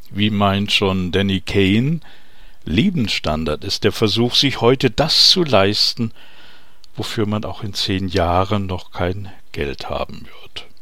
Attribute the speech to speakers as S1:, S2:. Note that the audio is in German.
S1: Wie meint schon Danny Kaye, Lebensstandard ist der Versuch, sich heute das zu leisten, wofür man auch in 10 Jahren noch kein Geld haben wird.